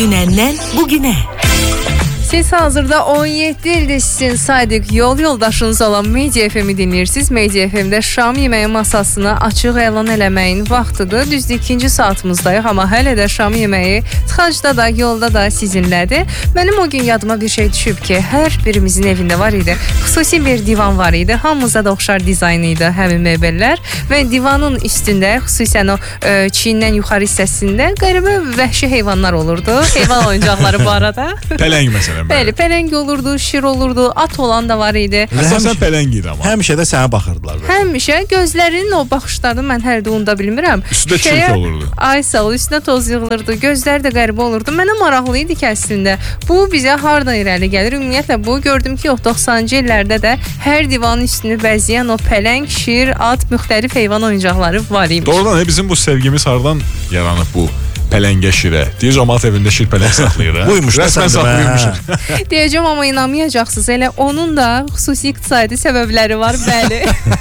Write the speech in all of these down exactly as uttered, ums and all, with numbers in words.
dünəndən bugünə. Siz hazırda on yeddi ildir sizin sadiq yol yoldaşınız olan Media F M-i dinləyirsiniz. Media F M-də şam yeməyi masasını açıq elan eləməyin vaxtıdır. Düzdür, ikinci saatımızdayıq, amma hələ də şam yeməyi tıxacda da, yolda da sizinlədir. Mənim o gün yadıma bir şey düşüb ki, hər birimizin evində var idi. Xüsusi bir divan var idi. Hamımıza da oxşar dizayn idi həmin mebellər və divanın üstündə, xüsusən o e, çiyindən yuxarı hissəsində qəribə vəhşi heyvanlar olurdu. Heyvan oyuncaqları bu arada. Pələng məsələn. Bəli, pələng olurdu, şir olurdu, at olan da var idi. Əsasən pələng idi amma. Həmişə də sənə baxırdılar. Böyle. Həmişə gözlərinin o baxışlarını mən hər də unuda bilmirəm. Üstündə çirk olurdu. Ay sağ ol, üstünə toz yığılırdı, gözləri də qəribə olurdu. Mənə maraqlı idi ki, əslində bu bizə hardan irəli gəlir? Ümumiyyətlə bu gördüm ki, doxsanıncı illərdə də hər divanın üstünü bəzəyən o pələng, şir, at, müxtəlif heyvan oyuncaqları var imiş. Doğrudan he, bizim bu sevgimiz hardan yaranıb bu? Pələngə şirə. Deyir, cəmaat evində şir pələng saxlayır. Buymuş da sən saxlayırmışıq. Deyəcəm, amma inanmayacaqsınız. Elə onun da xüsusi iqtisadi səbəbləri var, bəli.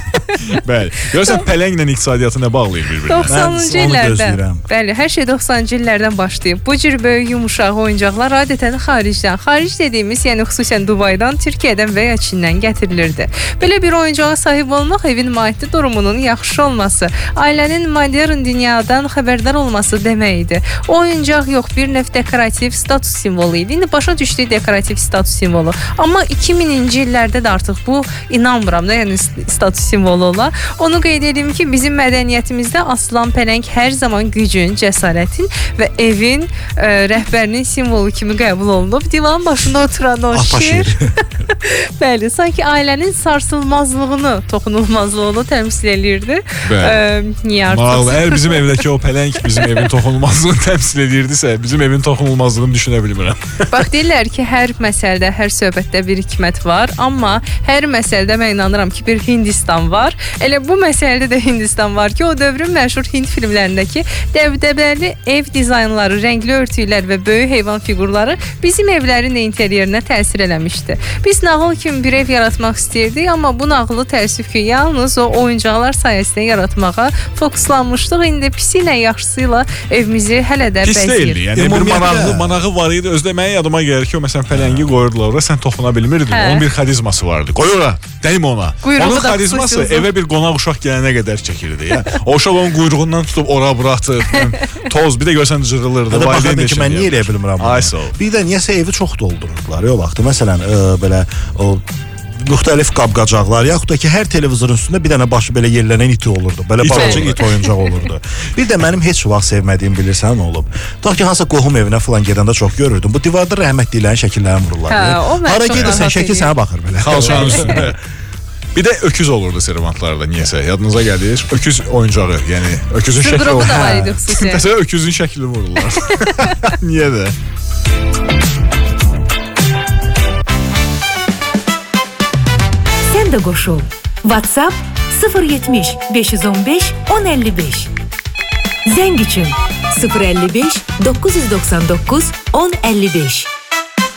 Bəli. Görürsən, pələnglə iqtisadiyyatı nə bağlayır bir-birinə? doxsanıncı illərdən. Bəli, hər şey doxsanıncı illərdən başlayıb. Bu cür böyük yumuşaq oyuncaqlar adətən xaricdən, xaric dediyimiz, yəni xüsusən Dubaydan, Türkiyədən və ya Çindən gətirilirdi. Belə bir oyuncağa sahib olmaq evin maddi durumunun yaxşı olması, ailənin modern dünyadan xəbərdar olması demək idi. O oyuncaq yox, bir növ dekorativ status simvolu idi. İndi başa düşdük dekorativ status simvolu. Amma iki mininci illərdə də artıq bu inanmıram da, yəni status simvolu ola. Onu qeyd edeyim ki, bizim mədəniyyətimizdə aslan pələng hər zaman gücün, cəsarətin və evin ə, rəhbərinin simvolu kimi qəbul olunub. Divanın başında oturan o şir. Bəli, sanki ailənin sarsılmazlığını, toxunulmazlığını təmsil eləyirdi. Bəli. Niyə artıq? Mal, əgər bizim evdəki o pələng bizim evin toxunulmazlığını təmsil edirdisə, bizim evin toxunulmazlığını düşünə bilmirəm. Bax, deyirlər ki, hər məsələdə, hər söhbətdə bir hikmət var, amma hər məsələdə mən inanıram ki, bir Hindistan var. Elə bu məsələdə də Hindistan var ki, o dövrün məşhur Hind filmlərindəki dəbdəbəli ev dizaynları, rəngli örtüklər və böyük heyvan fiqurları bizim evlərin interyerinə təsir eləmişdi. Biz nağıl kimi bir ev yaratmaq istəyirdik, amma bu nağılı təəssüf ki, yalnız o oyuncaqlar sayəsində yaratmağa fokuslanmışdıq. İndi pisi ilə yaxşısı ilə evimizi hələ də Pis bəzəyir. deyildi, yəni bir manağı, manağı var idi. Özdə mənə yadıma gəlir ki, o məsələn pələngi qoyurdular ora, sən toxuna bilmirdin. Hə. Onun bir xarizması vardı. Qoy ora, dəymə ona. Quyruğu onun xarizması evə bir qonaq uşaq gələnə qədər çəkirdi. Ya. O uşaq onun quyruğundan tutub ora buraxdı. Toz, bir də görsən cırılırdı. Baxırdın ki, mən niyə eləyə bilmirəm bunu? Bir də niyəsə evi çox doldururdular o vaxtı. Məsələn, ə, belə o müxtəlif qab-qacaqlar, yaxud da ki, hər televizorun üstündə bir dənə başı belə yerlənən iti olurdu. Belə balaca it oyuncaq olurdu. Bir də mənim heç vaxt sevmədiyim bilirsən nə olub? Tutaq ki, hansısa qohum evinə falan gedəndə çox görürdüm. Bu divarda rəhmətliklərin şəkillərini vururlar. Hə, hara gedirsən, şəkil sənə baxır belə. Xalçanın üstündə. Bir də öküz olurdu servantlarda, niyəsə. Yadınıza gəlir. Öküz oyuncağı, yəni öküzün şəkli olurdu. Da var idi xüsusi. Məsələn, öküzün şəklini vururlar. Niyə də? Sən də qoşul. WhatsApp sıfır yetmiş beş yüz on beş on əlli beş. Zəng üçün sıfır əlli beş doqquz yüz doxsan doqquz on əlli beş.